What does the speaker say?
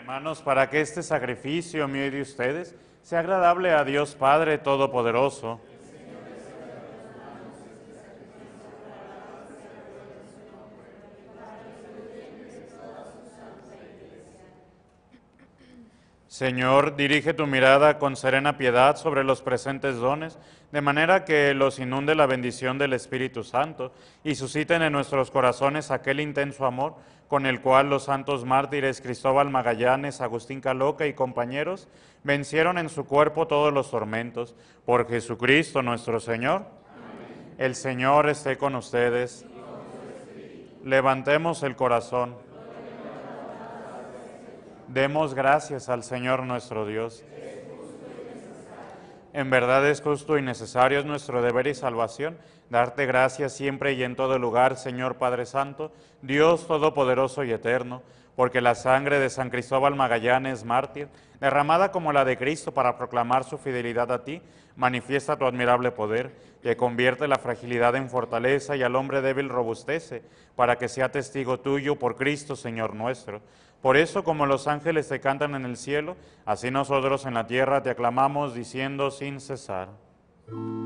Hermanos, para que este sacrificio mío y de ustedes sea agradable a Dios Padre Todopoderoso. Señor, dirige tu mirada con serena piedad sobre los presentes dones, de manera que los inunde la bendición del Espíritu Santo y susciten en nuestros corazones aquel intenso amor con el cual los santos mártires Cristóbal Magallanes, Agustín Caloca y compañeros vencieron en su cuerpo todos los tormentos. Por Jesucristo nuestro Señor. Amén. El Señor esté con ustedes. Levantemos el corazón. Demos gracias al Señor nuestro Dios. En verdad es justo y necesario, es nuestro deber y salvación, darte gracias siempre y en todo lugar, Señor Padre Santo, Dios Todopoderoso y Eterno, porque la sangre de San Cristóbal Magallanes, mártir, derramada como la de Cristo para proclamar su fidelidad a ti, manifiesta tu admirable poder, que convierte la fragilidad en fortaleza y al hombre débil robustece, para que sea testigo tuyo por Cristo, Señor nuestro. Por eso, como los ángeles te cantan en el cielo, así nosotros en la tierra te aclamamos diciendo sin cesar.